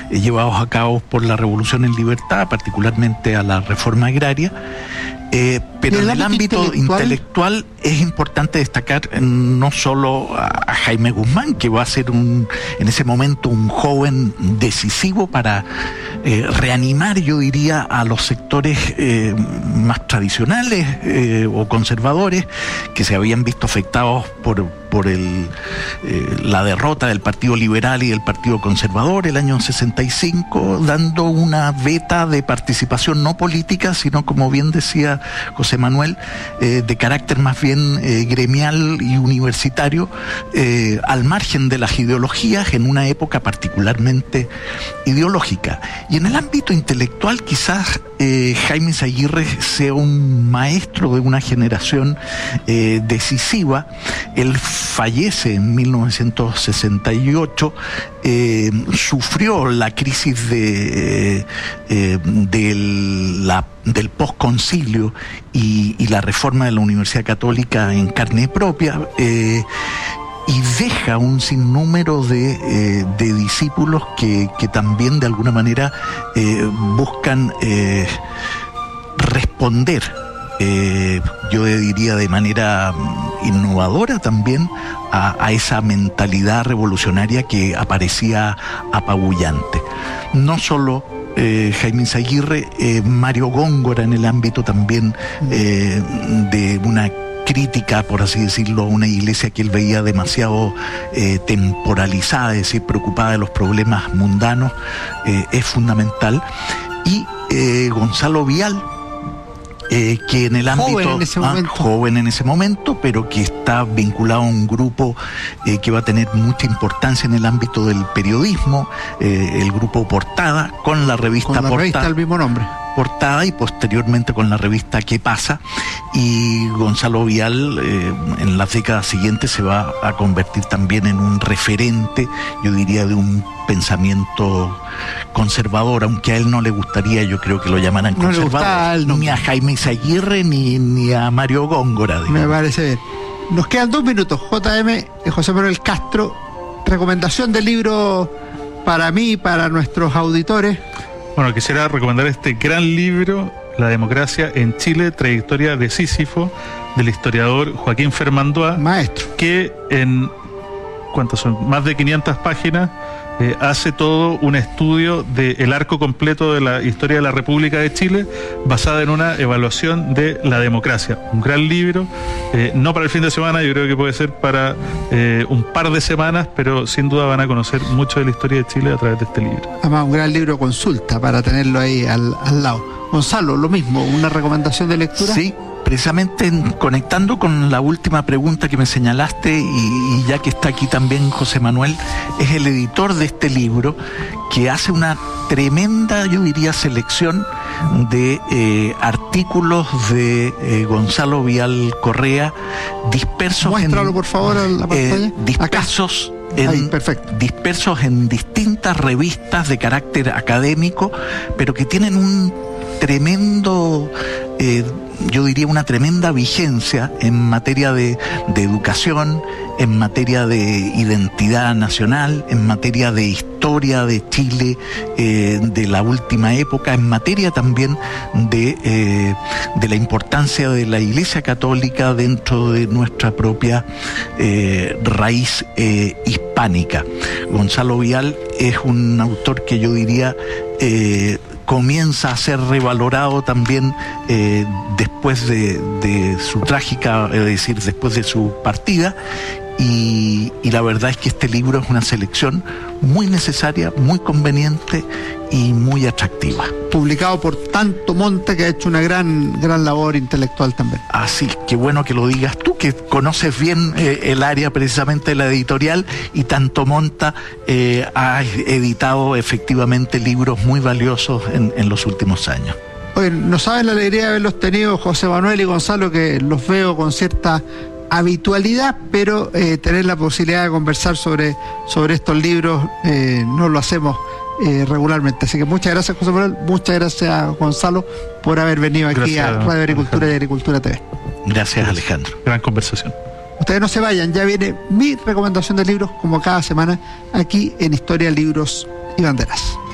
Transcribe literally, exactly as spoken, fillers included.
eh, llevados a cabo por la Revolución en Libertad, particularmente a la reforma agraria. Eh, pero en el ámbito intelectual? intelectual es importante destacar no solo a, a Jaime Guzmán, que va a ser un, en ese momento un joven decisivo para eh, reanimar, yo diría, a los sectores eh, más tradicionales eh, o conservadores que se habían visto afectados por, por el, eh, la derrota del Partido Liberal y del Partido Conservador el año sesenta y cinco, dando una veta de participación no política, sino, como bien decía José Manuel, eh, de carácter más bien eh, gremial y universitario, eh, al margen de las ideologías, en una época particularmente ideológica. Y en el ámbito intelectual, quizás eh, Jaime Izaguirre sea un maestro de una generación eh, decisiva. Él fallece en mil novecientos sesenta y ocho, eh, sufrió la crisis de, eh, de la del posconcilio y, y la reforma de la Universidad Católica en carne propia, eh, y deja un sinnúmero de, eh, de discípulos que, que también de alguna manera eh, buscan eh, responder, eh, yo diría de manera innovadora también, a, a esa mentalidad revolucionaria que aparecía apabullante. No solo Eh, Jaime Izaguirre, eh, Mario Góngora en el ámbito también eh, de una crítica, por así decirlo, a una iglesia que él veía demasiado eh, temporalizada, es decir, preocupada de los problemas mundanos, eh, es fundamental. Y eh, Gonzalo Vial, Eh, que en el ámbito joven en, ese ah, joven en ese momento, pero que está vinculado a un grupo eh, que va a tener mucha importancia en el ámbito del periodismo, eh, el grupo Portada, con la revista con la Portada, revista del mismo nombre. Portada, y posteriormente con la revista ¿Qué pasa? Y Gonzalo Vial eh, en las décadas siguientes se va a convertir también en un referente, yo diría, de un pensamiento conservador, aunque a él no le gustaría, yo creo que lo llamaran no conservador, no. ni a Jaime Izaguirre ni, ni a Mario Góngora, digamos. Me parece bien. Nos quedan dos minutos. J M, José Manuel Castro, recomendación de libro para mí y para nuestros auditores. Bueno, quisiera recomendar este gran libro, La democracia en Chile, trayectoria de Sísifo, del historiador Joaquín Fermandoa, maestro, que en, ¿cuántas son? Más de quinientas páginas, eh, hace todo un estudio del arco completo de la historia de la República de Chile, basada en una evaluación de la democracia. Un gran libro, eh, no para el fin de semana, yo creo que puede ser para eh, un par de semanas, pero sin duda van a conocer mucho de la historia de Chile a través de este libro. Además, un gran libro de consulta para tenerlo ahí al, al lado. Gonzalo, lo mismo, una recomendación de lectura. Sí, precisamente en, conectando con la última pregunta que me señalaste, y, y ya que está aquí también José Manuel, es el editor de este libro, que hace una tremenda, yo diría, selección de eh, artículos de eh, Gonzalo Vial Correa, dispersos Muéstralo, en, por favor, a la pantalla. Eh, dispersos En, Ahí, perfecto. dispersos en distintas revistas de carácter académico, pero que tienen un tremendo, eh, yo diría una tremenda vigencia en materia de, de educación, en materia de identidad nacional, en materia de historia de Chile, eh, de la última época, en materia también de, eh, de la importancia de la Iglesia Católica dentro de nuestra propia eh, raíz eh, hispánica. Gonzalo Vial es un autor que yo diría eh, comienza a ser revalorado también eh, después de, de su trágica, es decir, después de su partida. Y, y la verdad es que este libro es una selección muy necesaria, muy conveniente y muy atractiva. Publicado por Tanto Monta, que ha hecho una gran, gran labor intelectual también. Así, qué bueno que lo digas tú, que conoces bien eh, el área precisamente de la editorial, y Tanto Monta eh, ha editado efectivamente libros muy valiosos en, en los últimos años. Oye, no saben la alegría de haberlos tenido, José Manuel y Gonzalo, que los veo con cierta habitualidad, pero eh, tener la posibilidad de conversar sobre, sobre estos libros eh, no lo hacemos eh, regularmente. Así que muchas gracias, José Manuel, muchas gracias, Gonzalo, por haber venido aquí gracias, a Radio Agricultura y Agricultura T V. Gracias, Alejandro. Gran conversación. Ustedes no se vayan, ya viene mi recomendación de libros, como cada semana, aquí en Historia, Libros y Banderas.